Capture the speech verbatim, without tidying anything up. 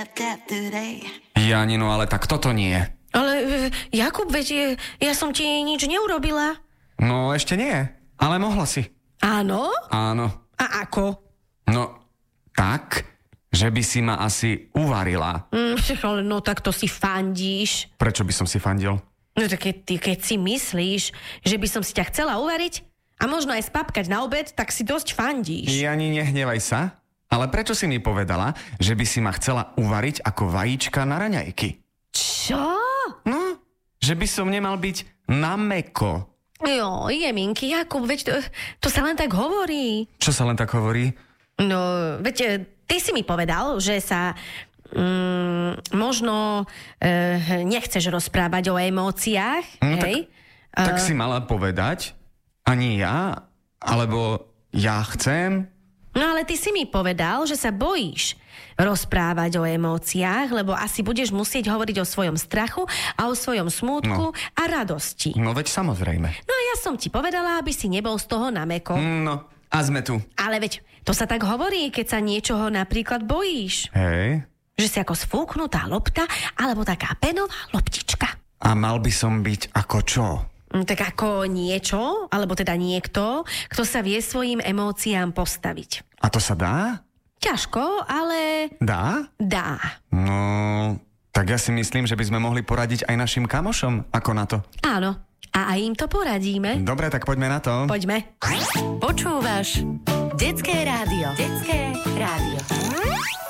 Janino, ale tak toto nie. Ale Jakub, veď ja som ti nič neurobila. No ešte nie, ale mohla si. Áno? Áno. A ako? No, tak, že by si ma asi uvarila. Mm, ale no tak to si fandíš. Prečo by som si fandil? No tak keď, ty, keď si myslíš, že by som si ťa chcela uvariť a možno aj spapkať na obed, tak si dosť fandíš. Jani, nehnevaj sa, ale prečo si mi povedala, že by si ma chcela uvariť ako vajíčka na raňajky? Čo? No, že by som nemal byť na mäko. Jo, Jeminky, Jakub, veď to, to sa len tak hovorí. Čo sa len tak hovorí? No, veď ty si mi povedal, že sa mm, možno e, nechceš rozprávať o emóciách, No, hej? Tak, tak Uh, si mala povedať, ani ja, alebo ja chcem. No ale ty si mi povedal, že sa bojíš rozprávať o emóciách, lebo asi budeš musieť hovoriť o svojom strachu a o svojom smútku No. a radosti. No veď samozrejme. No a ja som ti povedala, aby si nebol z toho na mäko. No, a sme tu. Ale veď, to sa tak hovorí, keď sa niečoho napríklad bojíš. Hej. Že si ako sfúknutá lopta, alebo taká penová loptička. A mal by som byť ako čo? Mm, Tak ako niečo, alebo teda niekto, kto sa vie svojim emóciám postaviť. A to sa dá? Ťažko, ale Dá? dá. No, tak ja si myslím, že by sme mohli poradiť aj našim kamošom. Ako na to? Áno. A aj im to poradíme. Dobre, tak poďme na to. Poďme. Počúvaš Detské rádio. Detské rádio.